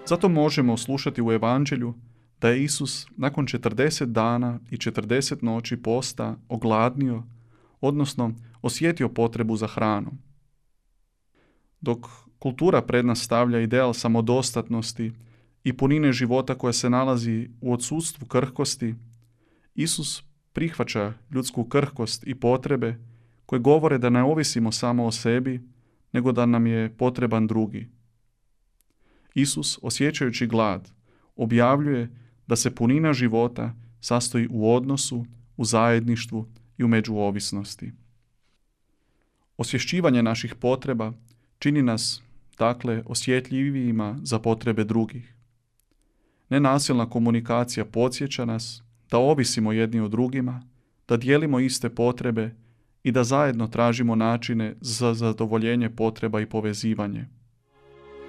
Zato možemo slušati u Evanđelju da je Isus nakon 40 dana i 40 noći posta ogladnio, odnosno osjetio potrebu za hranom. Dok kultura pred nas stavlja ideal samodostatnosti i punine života koja se nalazi u odsustvu krhkosti, Isus prihvaća ljudsku krhkost i potrebe koje govore da ne ovisimo samo o sebi, nego da nam je potreban drugi. Isus, osjećajući glad, objavljuje da se punina života sastoji u odnosu, u zajedništvu i u međuovisnosti. Osvješćivanje naših potreba čini nas, dakle, osjetljivijima za potrebe drugih. Nenasilna komunikacija podsjeća nas da ovisimo jedni o drugima, da dijelimo iste potrebe i da zajedno tražimo načine za zadovoljenje potreba i povezivanje.